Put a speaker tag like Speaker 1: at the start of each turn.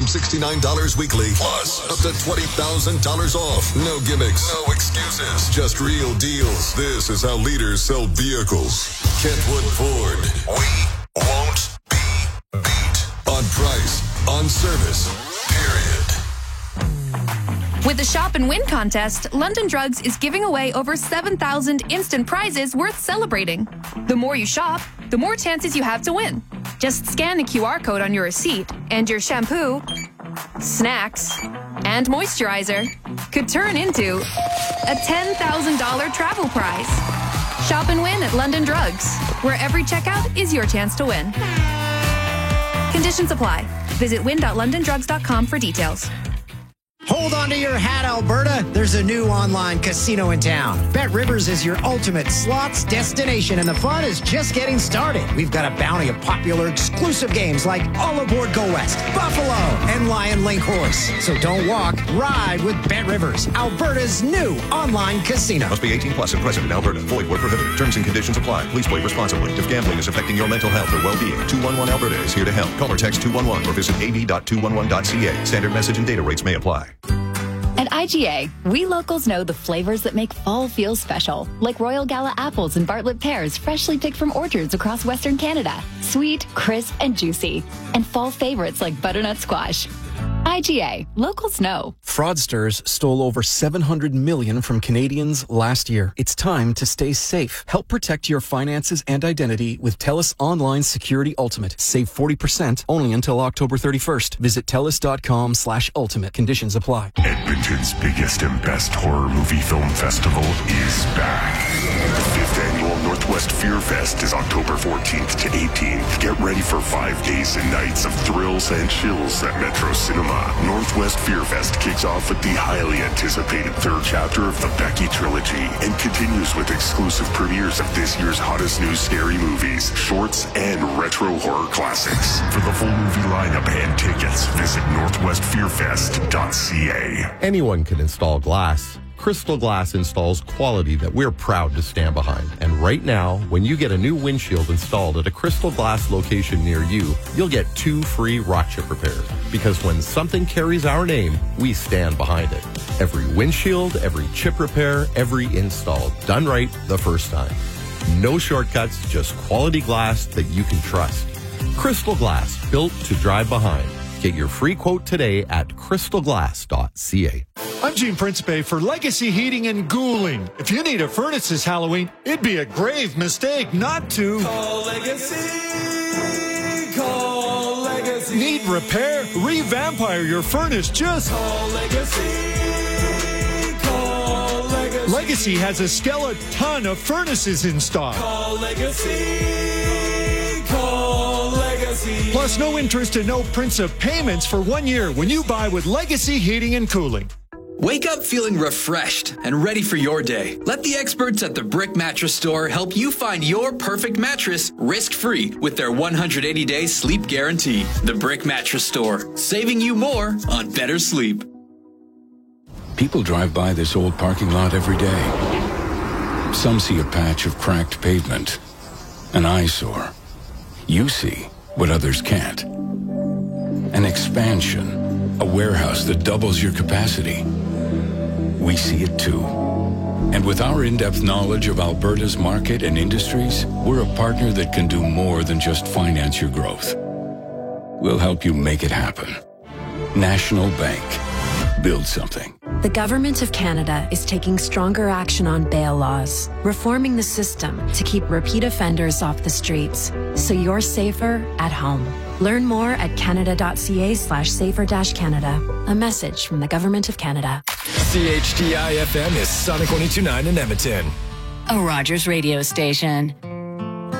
Speaker 1: $69 weekly, plus up to $20,000 off. No gimmicks, no excuses, just real deals. This is how leaders sell vehicles. Kentwood Ford. We won't be beat on price, on service, period.
Speaker 2: With the Shop and Win contest, London Drugs is giving away over 7,000 instant prizes worth celebrating. The more you shop, the more chances you have to win. Just scan the QR code on your receipt, and your shampoo, snacks, and moisturizer could turn into a $10,000 travel prize. Shop and win at London Drugs, where every checkout is your chance to win. Conditions apply. Visit win.londondrugs.com for details.
Speaker 3: Hold on to your hat, Alberta. There's a new online casino in town. Bet Rivers is your ultimate slots destination, and the fun is just getting started. We've got a bounty of popular exclusive games like All Aboard Go West, Buffalo, and Lion Link Horse. So don't walk, ride with Bet Rivers, Alberta's new online casino.
Speaker 4: Must be 18 plus and present in Alberta. Void where prohibited. Terms and conditions apply. Please play responsibly. If gambling is affecting your mental health or well-being, 211 Alberta is here to help. Call or text 211 or visit ad.211.ca. Standard message and data rates may apply.
Speaker 5: At IGA, we locals know the flavors that make fall feel special, like Royal Gala apples and Bartlett pears freshly picked from orchards across Western Canada. Sweet, crisp, and juicy. And fall favorites like butternut squash. IGA, locals know.
Speaker 6: Fraudsters stole over $700 million from Canadians last year. It's time to stay safe. Help protect your finances and identity with TELUS Online Security Ultimate. Save 40% only until October 31st. Visit TELUS.com/ultimate. Conditions apply.
Speaker 7: Edmonton's biggest and best horror movie film festival is back. The 5th annual Northwest Fear Fest is October 14th to 18th. Get ready for 5 days and nights of thrills and chills at Metro Cinema. Northwest Fear Fest kicks off with the highly anticipated third chapter of the Becky trilogy and continues with exclusive premieres of this year's hottest new scary movies, shorts, and retro horror classics. For the full movie lineup and tickets, visit northwestfearfest.ca.
Speaker 8: Anyone can install glass. Crystal Glass installs quality that we're proud to stand behind. And right now, when you get a new windshield installed at a Crystal Glass location near you, you'll get 2 free rot chip repairs. Because when something carries our name, we stand behind it. Every windshield, every chip repair, every install, done right the first time. No shortcuts, just quality glass that you can trust. Crystal Glass, built to drive behind. Get your free quote today at crystalglass.ca.
Speaker 9: I'm Gene Principe for Legacy Heating and Cooling. If you need a furnace this Halloween, it'd be a grave mistake not to
Speaker 10: call Legacy. Call Legacy.
Speaker 9: Need repair? Revampire your furnace. Just
Speaker 10: call Legacy. Call Legacy.
Speaker 9: Legacy has a skeleton of furnaces in stock.
Speaker 10: Call Legacy. Call Legacy.
Speaker 9: Plus no interest and no principal payments for 1 year when you buy with Legacy Heating and Cooling.
Speaker 11: Wake up feeling refreshed and ready for your day. Let the experts at the Brick Mattress Store help you find your perfect mattress risk-free with their 180-day sleep guarantee. The Brick Mattress Store, saving you more on better sleep.
Speaker 12: People drive by this old parking lot every day. Some see a patch of cracked pavement, an eyesore. You see what others can't. An expansion, a warehouse that doubles your capacity. We see it too. And with our in-depth knowledge of Alberta's market and industries, we're a partner that can do more than just finance your growth. We'll help you make it happen. National Bank. Build something.
Speaker 13: The Government of Canada is taking stronger action on bail laws, reforming the system to keep repeat offenders off the streets, so you're safer at home. Learn more at canada.ca/safer-canada. A message from the Government of Canada.
Speaker 14: CHTI FM is Sonic 102.9 in Edmonton.
Speaker 15: A Rogers radio station.